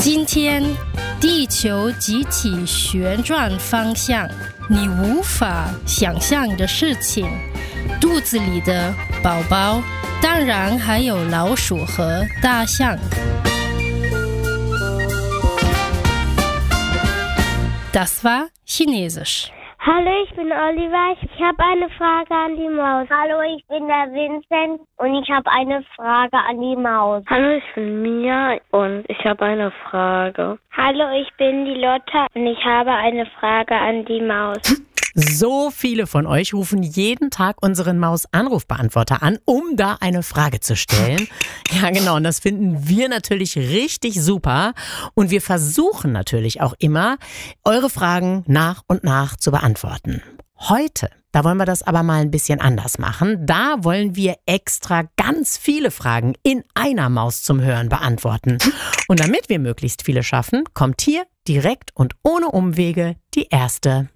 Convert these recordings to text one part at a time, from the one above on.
今天地球集体旋转方向，你无法想象的事情，肚子里的宝宝，当然还有老鼠和大象。Das war Chinesisch. Hallo, ich bin Oliver. Ich habe eine Frage an die Maus. Hallo, ich bin der Vincent und ich habe eine Frage an die Maus. Hallo, ich bin Mia und ich habe eine Frage. Hallo, ich bin die Lotta und ich habe eine Frage an die Maus. So viele von euch rufen jeden Tag unseren Maus-Anrufbeantworter an, um da eine Frage zu stellen. Ja, genau, und das finden wir natürlich richtig super. Und wir versuchen natürlich auch immer, eure Fragen nach und nach zu beantworten. Heute, da wollen wir das aber mal ein bisschen anders machen. Da wollen wir extra ganz viele Fragen in einer Maus zum Hören beantworten. Und damit wir möglichst viele schaffen, kommt hier direkt und ohne Umwege die erste.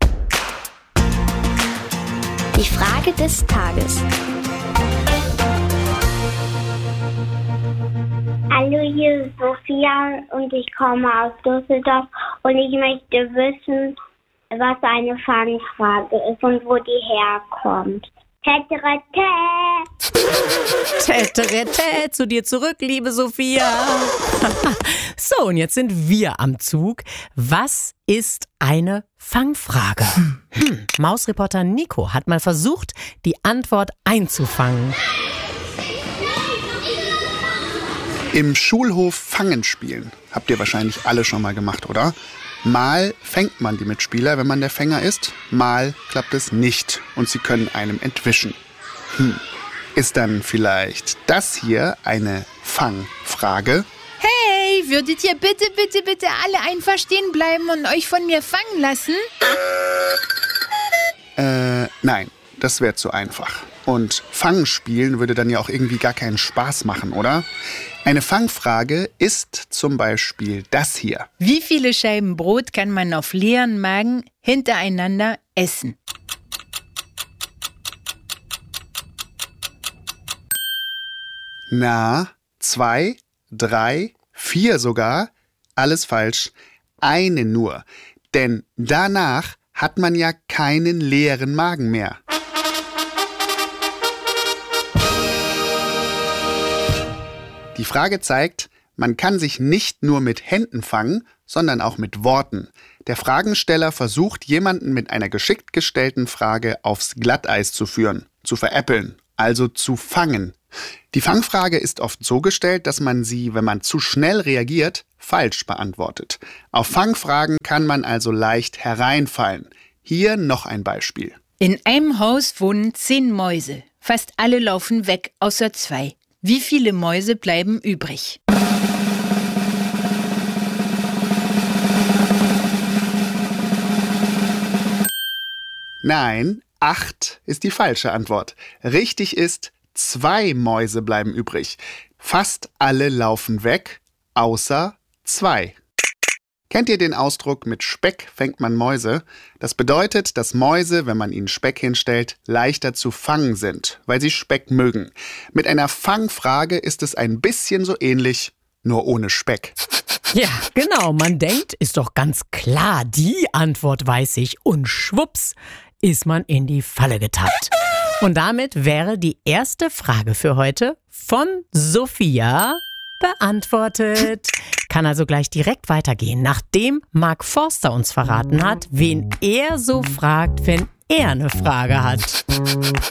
Die Frage des Tages. Hallo, hier ist Sophia und ich komme aus Düsseldorf und ich möchte wissen, was eine Fangfrage ist und wo die herkommt. Täterete, zu dir zurück, liebe Sophia. So, und jetzt sind wir am Zug. Was ist eine Fangfrage? Mausreporter Nico hat mal versucht, die Antwort einzufangen. Im Schulhof Fangen spielen. Habt ihr wahrscheinlich alle schon mal gemacht, oder? Mal fängt man die Mitspieler, wenn man der Fänger ist. Mal klappt es nicht und sie können einem entwischen. Ist dann vielleicht das hier eine Fangfrage? Hey, würdet ihr bitte alle einfach stehen bleiben und euch von mir fangen lassen? Nein, das wäre zu einfach. Und Fangen spielen würde dann ja auch irgendwie gar keinen Spaß machen, oder? Eine Fangfrage ist zum Beispiel das hier. Wie viele Scheiben Brot kann man auf leeren Magen hintereinander essen? Na, 2, 3, 4 sogar. Alles falsch. Eine nur. Denn danach hat man ja keinen leeren Magen mehr. Die Frage zeigt, man kann sich nicht nur mit Händen fangen, sondern auch mit Worten. Der Fragensteller versucht, jemanden mit einer geschickt gestellten Frage aufs Glatteis zu führen, zu veräppeln, also zu fangen. Die Fangfrage ist oft so gestellt, dass man sie, wenn man zu schnell reagiert, falsch beantwortet. Auf Fangfragen kann man also leicht hereinfallen. Hier noch ein Beispiel. In einem Haus wohnen 10 Mäuse. Fast alle laufen weg, außer 2. Wie viele Mäuse bleiben übrig? Nein, 8 ist die falsche Antwort. Richtig ist, 2 Mäuse bleiben übrig. Fast alle laufen weg, außer 2. Kennt ihr den Ausdruck, mit Speck fängt man Mäuse? Das bedeutet, dass Mäuse, wenn man ihnen Speck hinstellt, leichter zu fangen sind, weil sie Speck mögen. Mit einer Fangfrage ist es ein bisschen so ähnlich, nur ohne Speck. Ja, genau, man denkt, ist doch ganz klar, die Antwort weiß ich. Und schwupps, ist man in die Falle getappt. Und damit wäre die erste Frage für heute von Sophia beantwortet. Kann also gleich direkt weitergehen, nachdem Mark Forster uns verraten hat, wen er so fragt, wenn er eine Frage hat.